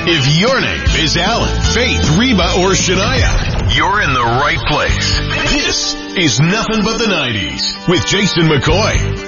If your name is Alan, Faith, Reba, or Shania, you're in the right place. This is Nothing But the 90s with Jason McCoy.